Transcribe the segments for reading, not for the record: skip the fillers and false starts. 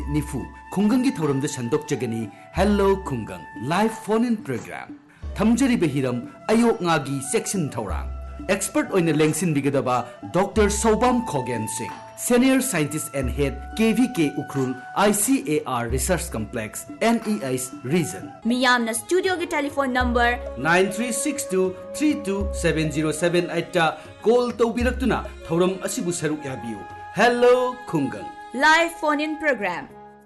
Nifu Khungangi Thoram the Shandok Jagani Hello Khungang Live Phone In Program Thamjari Behiram Ayok Ngagi Section Thorang Expert on the Lengsin Bigadaba Dr. Sobam Khogen Singh Senior Scientist and Head KVK Ukrul ICAR Research Complex NEI's Reason Miyamna Studio के telephone number 9362327078 call tawbiraktuna thoram asibu saruk yabiu Hello Khungang Live Phone In Program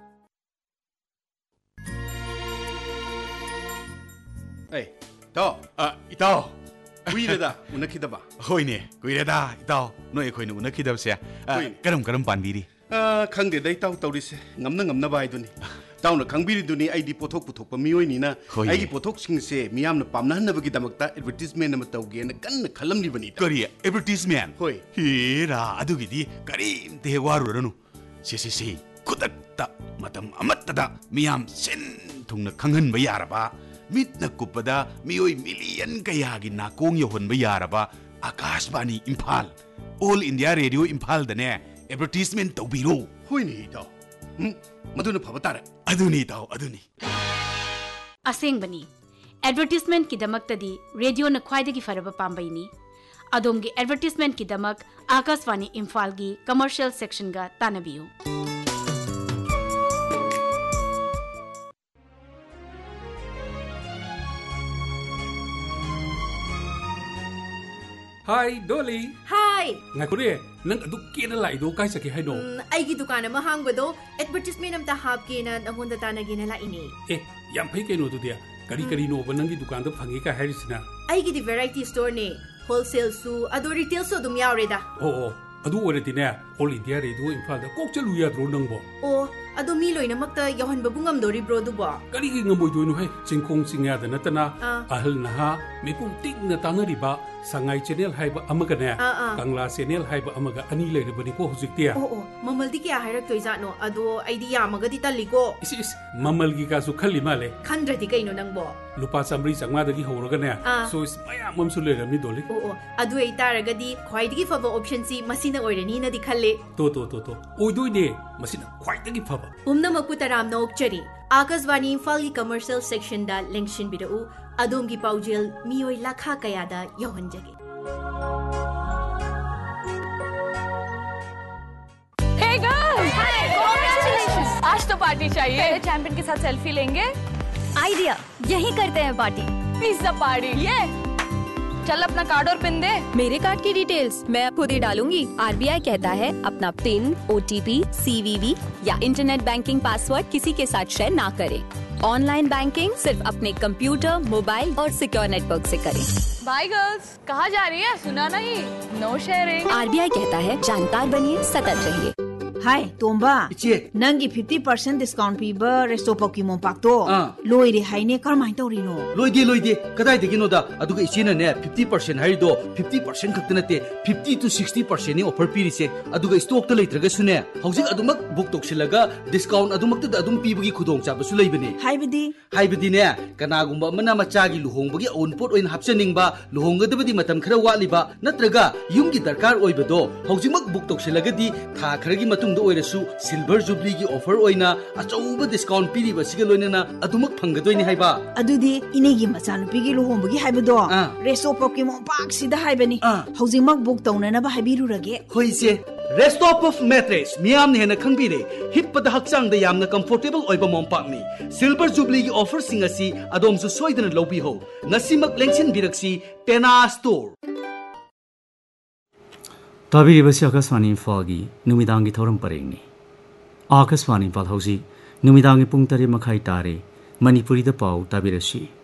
Hey Ito Kuireda unakidaba Hoine kuireda ito no ekhoine unakidabse karam panbiri khangde dai taw tawrise ngamna bai duni tawna khangbiri duni aidi pothok puthokpa mioi ni na aigi pothok singse miyamna pamna hanabagi damakta advertisement ama tawge na kan khalamni bani kari advertisement hoi hira adugidi karim te waruranu si kudatta matam amatta miyam sin thungna khanghan ba yaraba mitna kupada mioi million kayagi nakong yohon ba yaraba Akashbani Imphal All India Radio Imphal dane advertisement tawbiro hoini ito maduna phabatara aduni Asengbani advertisement ki damaktadi radio na khwaidagi faraba pambaini adomgi advertisement ki damak Akashvani Imphal gi commercial section ga tanabiyu Hi, Dolly. Hi. Ngakure, nang aduk kena lai do kai saki hai no. Aigi dukan ama hangbado advertisement amta hapke na nangonda tanagi na la ini. Yam phai ke no tu dia. Kari no banangi dukan do phangi ka harisna. Aigi di variety store ne. Wholesale su ado retail su dum yaure da. Adu oreti ne. All India Radio Imphal da kok chalu ya dro nang bo. Ado mi loina makta yohan babungam dori bro du bo. Kari gi ngamoi do no hai. Singkong singya da natana. Ahal naha mepum tik na tanari ba. Sangai channel haiba amaga ne Kangla channel haiba amaga ani leirabani ko hujiktia mamal di kya hairak toiza no ado idea amaga di taliko is mamal gi ka su khali male khandrati kaino nangbo lupa samri sangma dagi horoga ne so is mayam mamsu leiramni doli adu ei taragadi khwaidagi faba option si masina oirani na di khalle to oidoi ne masina khwaidagi faba umna makutaram no okchari Akashvani Imphal gi commercial section da lengshin bidau Adom gi paujel mioi lakha kaya da yohan jage. Hey girls! Hi! Congratulations! आज तो party चाहिए। पहले champion के साथ selfie लेंगे। Idea यही करते हैं पार्टी पिज्जा पार्टी ये चल अपना कार्ड और पिन दे मेरे कार्ड की डिटेल्स मैं खुद ही डालूंगी आरबीआई कहता है अपना पिन ओटीपी सीवीवी या इंटरनेट बैंकिंग पासवर्ड किसी के साथ शेयर ना करें ऑनलाइन बैंकिंग सिर्फ अपने कंप्यूटर मोबाइल और सिक्योर नेटवर्क से करें बाय गर्ल्स कहाँ जा रही है सुना नहीं नो शेयरिंग आरबीआई कहता है जानकार बनिए सतर्क रहिए Hi, Tomba. Ichi. Nangi 50% discount piba resto Pokemon Park to. Loiri haine karmai torino. Loidi. Kadai de gino da. Aduga ichina ne 50% hari do 50% kaktanate 50 to 60% ni offer pirise. Aduga stock to leitraga sune. Haujik adumak book toksilaga discount adumak ta adum pibugi khudong chaba su leibane. Haibidi ne kanagumba mana machagi luhongbagi onpot oin hapsaningba luhongadabadi matam khara waliba natraga yumgi darkar oibado haujimak book toksilagadi tha kharagi matung Silver Jubilee offer oina achouba discount piriba siga loinana adumak phangadoini haiba adudi inegi machanupigi luhombagi haibado resto Pokemon Park sida haibani haujimak book taunana ba haibirurage hoise Resto of mattress miyamne hena khangbire hippada hakchang da yamna comfortable oiba mompak ni Silver Jubilee offer singasi adomsu soidana lobi ho nasimak lengsin biraksi Pena Store ताबीरिबसी Akashvani इम्फालगी नुमिदांगी थौरम परेंगनी Akashvani Imphal हौजी नुमिदांगी पुंग 3 मखाई तारे मणिपुरी दा पाउ ताबीरसी